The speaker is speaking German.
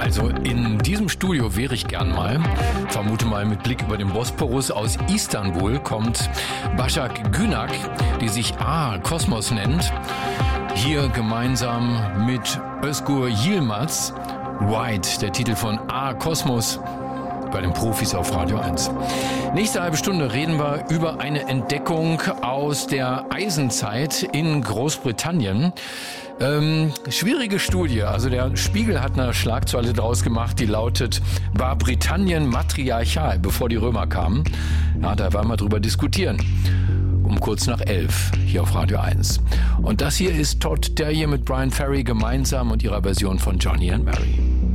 Also in diesem Studio wäre ich gern mal. Vermute mal mit Blick über den Bosporus. Aus Istanbul kommt Başak Günak, die sich Kosmos nennt. Hier gemeinsam mit Özgür Yilmaz. White, der Titel von Kosmos bei den Profis auf Radio 1. Nächste halbe Stunde reden wir über eine Entdeckung aus der Eisenzeit in Großbritannien. Schwierige Studie. Also der Spiegel hat eine Schlagzeile draus gemacht, die lautet: War Britannien matriarchal, bevor die Römer kamen? Ja, da werden wir drüber diskutieren. Um kurz nach 11 hier auf Radio 1. Und das hier ist Todd Terje mit Brian Ferry gemeinsam und ihrer Version von Johnny and Mary.